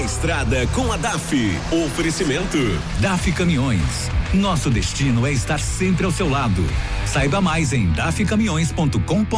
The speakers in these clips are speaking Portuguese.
Estrada com a DAF. Oferecimento DAF Caminhões. Nosso destino é estar sempre ao seu lado. Saiba mais em dafcaminhões.com.br.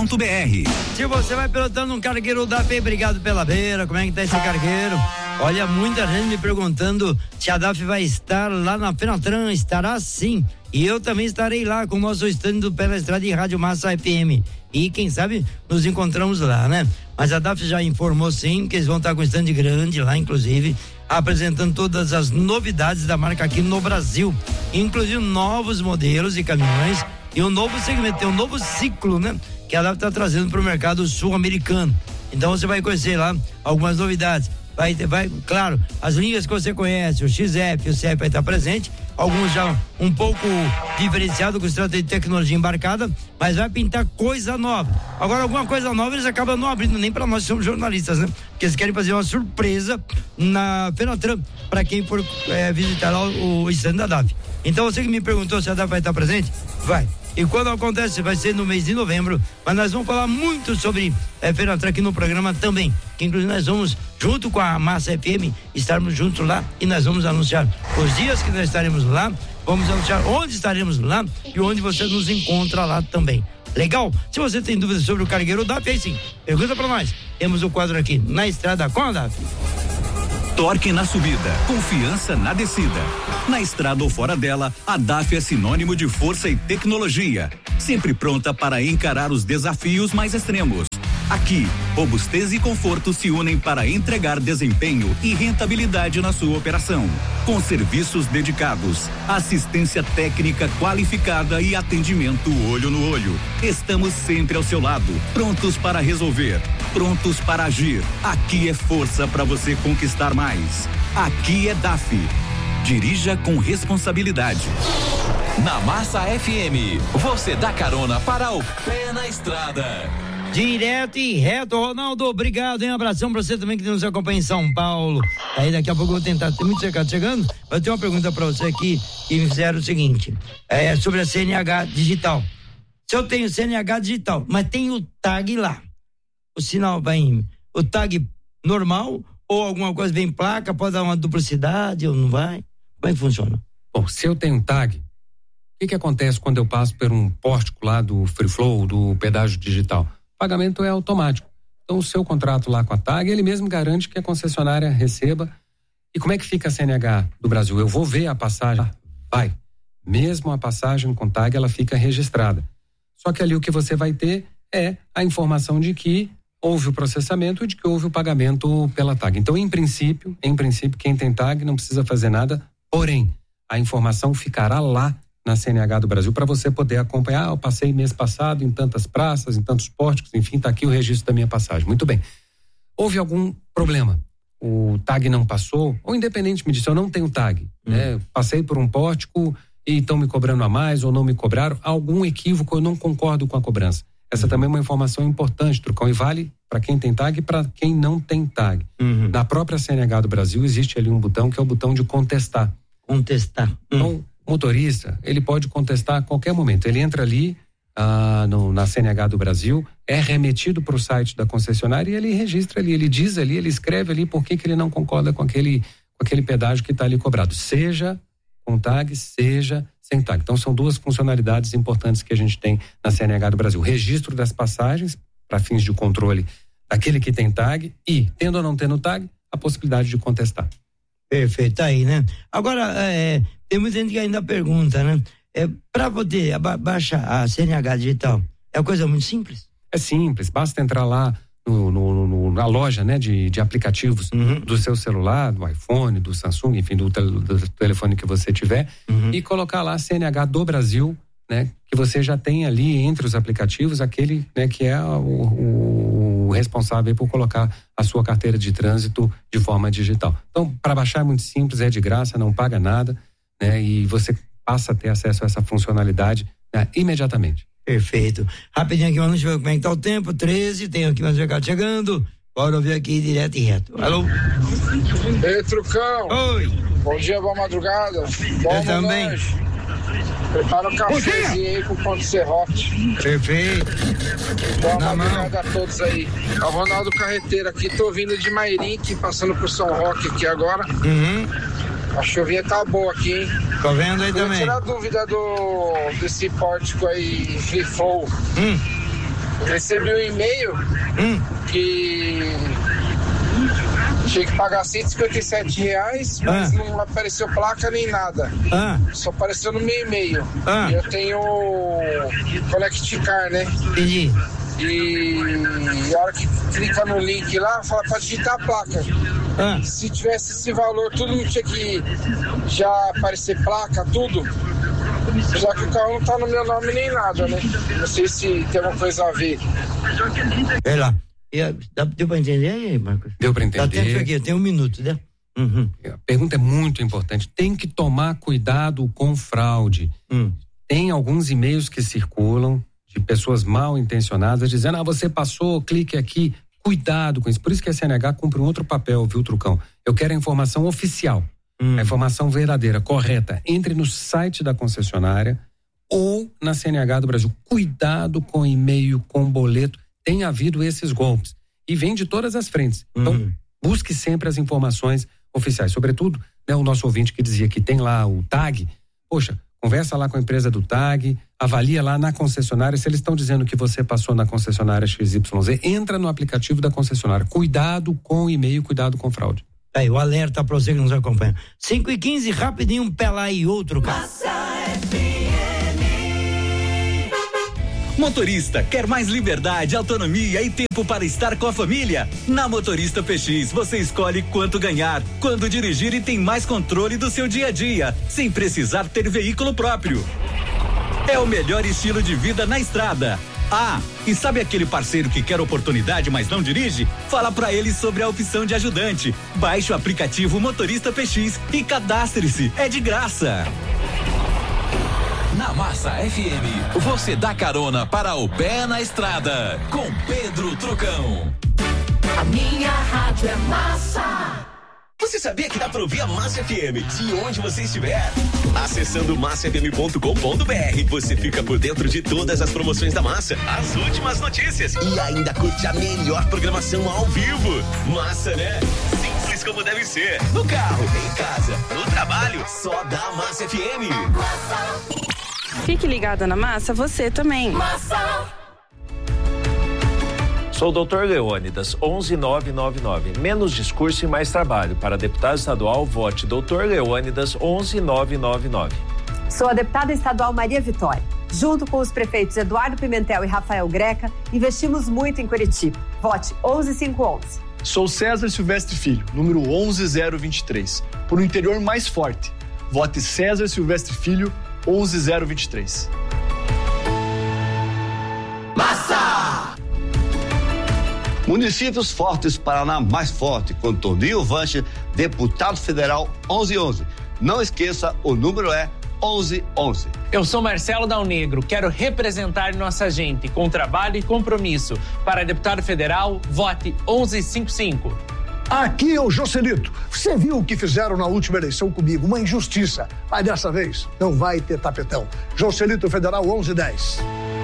Se você vai pilotando um cargueiro DAF, obrigado pela beira, como é que tá esse cargueiro? Olha, muita gente me perguntando se a DAF vai estar lá na Fenatran. Estará sim. E eu também estarei lá com o nosso stand do Pela Estrada e Rádio Massa FM. E quem sabe nos encontramos lá, né? Mas a DAF já informou sim que eles vão estar com um stand grande lá, inclusive, apresentando todas as novidades da marca aqui no Brasil. Inclusive novos modelos de caminhões e um novo segmento, tem um novo ciclo, né? Que a DAF está trazendo para o mercado sul-americano. Então você vai conhecer lá algumas novidades. Vai, claro, as linhas que você conhece, o XF, o CF vai estar presente, alguns já um pouco diferenciado com estratégia de tecnologia embarcada, mas vai pintar coisa nova. Agora, alguma coisa nova eles acabam não abrindo nem para nós que somos jornalistas, né? Porque eles querem fazer uma surpresa na Fenatran para quem for visitar lá o stand da DAF. Então, você que me perguntou se a DAF vai estar presente, vai. E quando acontece, vai ser no mês de novembro, mas nós vamos falar muito sobre Fenatran aqui no programa também, que inclusive nós vamos, junto com a Massa FM, estarmos juntos lá e nós vamos anunciar os dias que nós estaremos lá, vamos anunciar onde estaremos lá e onde você nos encontra lá também. Legal? Se você tem dúvidas sobre o cargueiro DAF, aí sim, pergunta pra nós. Temos o quadro aqui, Na Estrada com a DAF. Torque na subida, confiança na descida. Na estrada ou fora dela, a DAF é sinônimo de força e tecnologia, sempre pronta para encarar os desafios mais extremos. Aqui, robustez e conforto se unem para entregar desempenho e rentabilidade na sua operação. Com serviços dedicados, assistência técnica qualificada e atendimento olho no olho. Estamos sempre ao seu lado, prontos para resolver, prontos para agir. Aqui é força para você conquistar mais. Aqui é DAF. Dirija com responsabilidade. Na Massa FM, você dá carona para o Pé na Estrada. Direto e reto, Ronaldo, obrigado, hein? Um abração pra você também que nos acompanha em São Paulo. Aí daqui a pouco eu vou tentar, tem muito recado chegando, mas eu tenho uma pergunta pra você aqui, que me fizeram o seguinte, sobre a CNH digital. Se eu tenho CNH digital, mas tem o tag lá, o sinal vai em, o tag normal ou alguma coisa vem em placa, pode dar uma duplicidade ou não vai? Como é que funciona? Bom, se eu tenho tag, o que acontece quando eu passo por um pórtico lá do Free Flow, do pedágio digital? O pagamento é automático. Então, o seu contrato lá com a TAG, ele mesmo garante que a concessionária receba. E como é que fica a CNH do Brasil? Eu vou ver a passagem? Vai. Mesmo a passagem com TAG, ela fica registrada. Só que ali o que você vai ter é a informação de que houve o processamento e de que houve o pagamento pela TAG. Então, em princípio, quem tem TAG não precisa fazer nada, porém, a informação ficará lá na CNH do Brasil para você poder acompanhar. Eu passei mês passado em tantas praças, em tantos pórticos, enfim, está aqui o registro da minha passagem. Muito bem. Houve algum problema? O tag não passou? Ou independentemente disso, eu não tenho tag, né? Passei por um pórtico e estão me cobrando a mais ou não me cobraram. Algum equívoco, eu não concordo com a cobrança. Essa também é uma informação importante, Trucão, e vale para quem tem tag e para quem não tem tag. Na própria CNH do Brasil existe ali um botão que é o botão de contestar. Então, motorista, ele pode contestar a qualquer momento. Ele entra ali na CNH do Brasil, é remetido para o site da concessionária e ele registra ali, ele diz ali, ele escreve ali por que ele não concorda com aquele pedágio que está ali cobrado, seja com tag, seja sem tag. Então são duas funcionalidades importantes que a gente tem na CNH do Brasil: registro das passagens para fins de controle daquele que tem tag e, tendo ou não tendo tag, a possibilidade de contestar. Perfeito, aí, né? Agora, tem muita gente que ainda pergunta, né? Para poder baixar a CNH digital, é uma coisa muito simples? É simples, basta entrar lá na loja, né, de aplicativos do seu celular, do iPhone, do Samsung, enfim, do telefone que você tiver, e colocar lá CNH do Brasil, né, que você já tem ali entre os aplicativos aquele, né, que é o responsável por colocar a sua carteira de trânsito de forma digital. Então, para baixar é muito simples, é de graça, não paga nada, né, e você passa a ter acesso a essa funcionalidade, né, imediatamente. Perfeito. Rapidinho aqui, vamos ver como é que tá o tempo. 13, tem aqui mais um recado chegando. Bora ouvir aqui direto e reto. Alô? Ei, Trucão. Oi. Bom dia, boa madrugada. Eu também. Prepara um cafezinho aí com o pão de serrote. Perfeito. Boa madrugada a todos aí. É o Ronaldo Carreteiro aqui, tô vindo de Mairink, passando por São Roque aqui agora. A chuvinha tá boa aqui, hein? Tô vendo aí também. Tirar a dúvida desse pórtico aí, Free Flow. Recebi um e-mail que tinha que pagar R$157, mas não apareceu placa nem nada. Só apareceu no meu e-mail. E eu tenho Connect Car, né? Entendi. E a hora que clica no link lá, fala pra digitar a placa. Se tivesse esse valor, tudo não tinha que já aparecer placa, tudo. Já que o carro não tá no meu nome nem nada, né? Não sei se tem alguma coisa a ver. Sei lá. Deu pra entender aí, Marcos? Deu pra entender. Dá tempo aqui, tem um minuto, né? A pergunta é muito importante. Tem que tomar cuidado com fraude. Tem alguns e-mails que circulam de pessoas mal intencionadas dizendo, você passou, clique aqui. Cuidado com isso. Por isso que a CNH cumpre um outro papel, viu, Trucão? Eu quero a informação oficial. A informação verdadeira, correta. Entre no site da concessionária ou na CNH do Brasil. Cuidado com e-mail, com boleto. Tem havido esses golpes. E vem de todas as frentes. Então, busque sempre as informações oficiais. Sobretudo, né, o nosso ouvinte que dizia que tem lá o tag. Poxa, conversa lá com a empresa do tag, avalia lá na concessionária. Se eles estão dizendo que você passou na concessionária XYZ, entra no aplicativo da concessionária. Cuidado com o e-mail, cuidado com fraude. Aí, o alerta para você que nos acompanha. 5h15, rapidinho, pela e outro carro. Motorista, quer mais liberdade, autonomia e tempo para estar com a família? Na Motorista PX, você escolhe quanto ganhar, quando dirigir e tem mais controle do seu dia a dia, sem precisar ter veículo próprio. É o melhor estilo de vida na estrada. E sabe aquele parceiro que quer oportunidade, mas não dirige? Fala pra ele sobre a opção de ajudante. Baixe o aplicativo Motorista PX e cadastre-se. É de graça. Na Massa FM, você dá carona para o pé na estrada, com Pedro Trucão. A minha rádio é Massa. Você sabia que dá pra ouvir a Massa FM de onde você estiver? Acessando massafm.com.br, você fica por dentro de todas as promoções da Massa, as últimas notícias e ainda curte a melhor programação ao vivo. Massa, né? Simples como deve ser. No carro, em casa, no trabalho, só dá Massa FM. Massa. Fique ligado na Massa, você também. Massa. Sou o Dr. Leônidas, 11999. Menos discurso e mais trabalho. Para deputado estadual, vote Dr. Leônidas, 11999. Sou a deputada estadual Maria Vitória. Junto com os prefeitos Eduardo Pimentel e Rafael Greca, investimos muito em Curitiba. Vote 11511. Sou César Silvestre Filho, número 11023. Por um interior mais forte. Vote César Silvestre Filho, 11023. Massa! Municípios Fortes, Paraná mais forte, com Toninho Vanche, deputado federal 1111. Não esqueça, o número é 1111. Eu sou Marcelo Dal Negro, quero representar nossa gente com trabalho e compromisso. Para deputado federal, vote 1155. Aqui é o Joselito. Você viu o que fizeram na última eleição comigo? Uma injustiça. Mas dessa vez não vai ter tapetão. Joselito Federal 1110.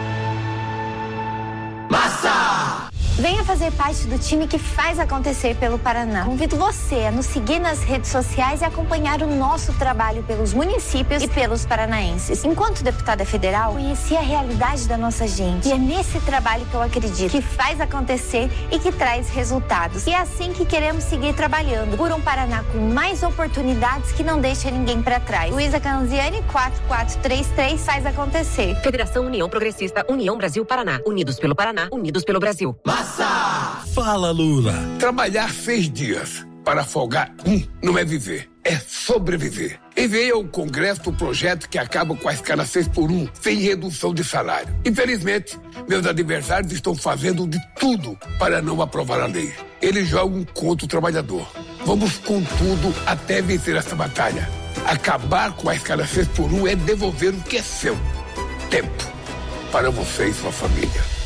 Massa! Venha fazer parte do time que faz acontecer pelo Paraná. Convido você a nos seguir nas redes sociais e acompanhar o nosso trabalho pelos municípios e pelos paranaenses. Enquanto deputada federal, conheci a realidade da nossa gente. E é nesse trabalho que eu acredito, que faz acontecer e que traz resultados. E é assim que queremos seguir trabalhando por um Paraná com mais oportunidades que não deixa ninguém para trás. Luísa Canziani, 4433, faz acontecer. Federação União Progressista, União Brasil Paraná. Unidos pelo Paraná, unidos pelo Brasil. Fala, Lula. Trabalhar 6 dias para folgar não é viver, é sobreviver. Enviei ao Congresso o projeto que acaba com a escala 6x1, sem redução de salário. Infelizmente, meus adversários estão fazendo de tudo para não aprovar a lei. Eles jogam contra o trabalhador. Vamos com tudo até vencer essa batalha. Acabar com a escala 6x1 é devolver o que é seu. Tempo para você e sua família.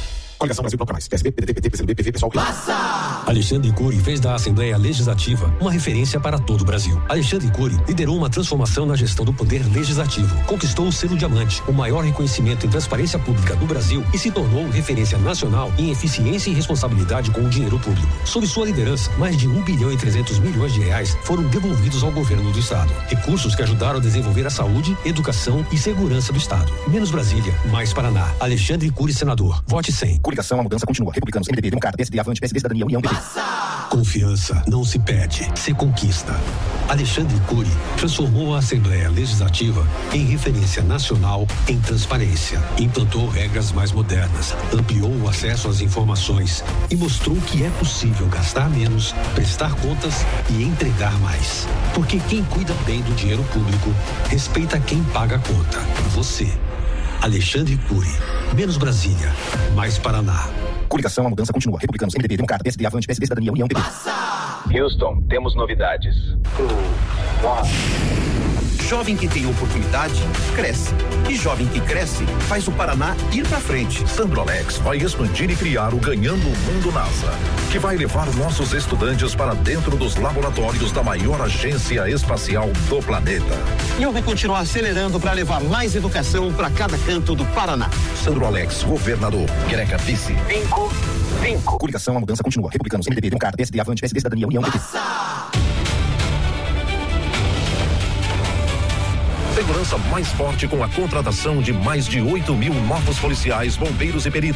Coligação Brasil Bloco Mais. PSB, PDT, PT, PCdoB, PV, PSOL. Alexandre Cury fez da Assembleia Legislativa uma referência para todo o Brasil. Alexandre Cury liderou uma transformação na gestão do poder legislativo, conquistou o selo Diamante, o maior reconhecimento em transparência pública do Brasil, e se tornou referência nacional em eficiência e responsabilidade com o dinheiro público. Sob sua liderança, mais de 1,3 bilhão de reais foram devolvidos ao governo do estado. Recursos que ajudaram a desenvolver a saúde, educação e segurança do estado. Menos Brasília, mais Paraná. Alexandre Cury, senador. Vote 100. Coligação, a mudança continua. Republicanos, MDB, Democrata, PSD, Avante, PSD, Cidadania, União, PT. Confiança não se pede, se conquista. Alexandre Cury transformou a Assembleia Legislativa em referência nacional em transparência. Implantou regras mais modernas, ampliou o acesso às informações e mostrou que é possível gastar menos, prestar contas e entregar mais. Porque quem cuida bem do dinheiro público respeita quem paga a conta. Você. Alexandre Cury. Menos Brasília, mais Paraná. Coligação, a mudança continua. Republicanos, MDB, Democrata, PSD, Avante, PSD, Cidadania, União, PT. Houston, temos novidades. Jovem que tem oportunidade, cresce. E jovem que cresce, faz o Paraná ir pra frente. Sandrolex vai expandir e criar o Ganhando o Mundo NASA, que vai levar nossos estudantes para dentro dos laboratórios da maior agência espacial do planeta. E eu vou continuar acelerando para levar mais educação para cada canto do Paraná. Sandrolex, governador. Greca, vice. 5. Coligação, a mudança continua. Republicanos, MDB, Democrata, PSD, Avante, PSD, Cidadania, União, PT. Segurança mais forte com a contratação de mais de 8.000 novos policiais, bombeiros e peritos.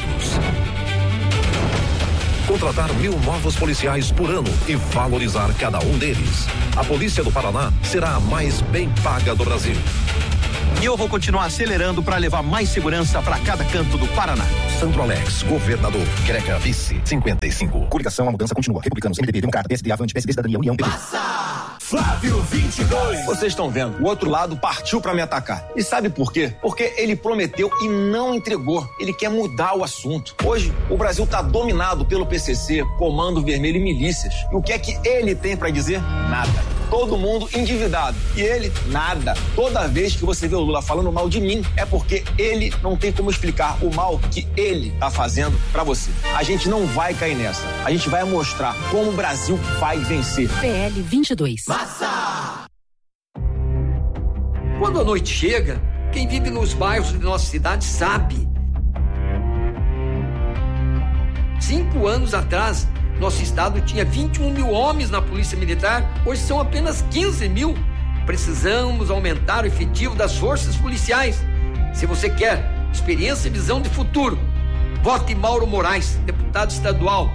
Contratar 1.000 novos policiais por ano e valorizar cada um deles. A Polícia do Paraná será a mais bem paga do Brasil. E eu vou continuar acelerando para levar mais segurança para cada canto do Paraná. Sandrolex, governador. Greca, vice. 55. Coligação, a mudança continua. Republicanos, MDB, Democrata, PSD, Avante, PSD, Cidadania, União, PT. Flávio 22. Vocês estão vendo, o outro lado partiu para me atacar. E sabe por quê? Porque ele prometeu e não entregou. Ele quer mudar o assunto. Hoje, o Brasil está dominado pelo PCC, Comando Vermelho e milícias. E o que é que ele tem para dizer? Nada. Todo mundo endividado. E ele, nada. Toda vez que você vê o Lula falando mal de mim, é porque ele não tem como explicar o mal que ele tá fazendo pra você. A gente não vai cair nessa. A gente vai mostrar como o Brasil vai vencer. PL 22. Quando a noite chega, quem vive nos bairros de nossa cidade sabe. 5 anos atrás, nosso estado tinha 21.000 homens na Polícia Militar, hoje são apenas 15.000. Precisamos aumentar o efetivo das forças policiais. Se você quer experiência e visão de futuro, vote Mauro Moraes, deputado estadual,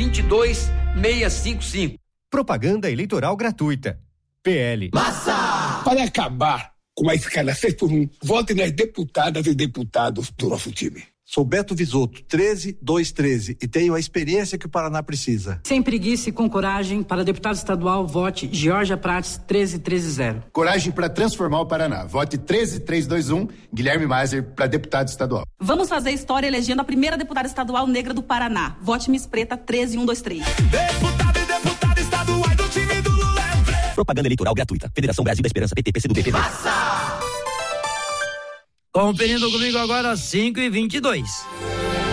22655. Propaganda eleitoral gratuita. PL. Para acabar com a escala 6x1, vote nas deputadas e deputados do nosso time. Sou Beto Visoto, 13213, e tenho a experiência que o Paraná precisa. Sem preguiça e com coragem, para deputado estadual, vote Georgia Prates, 13130. Coragem para transformar o Paraná. Vote 13321, Guilherme Maiser, para deputado estadual. Vamos fazer história elegendo a primeira deputada estadual negra do Paraná. Vote Miss Preta, 13123. Deputado e deputada estaduais do time do Lula. Propaganda eleitoral gratuita. Federação Brasil da Esperança, PT, PCdoB, PV. Conferindo comigo agora 5:22.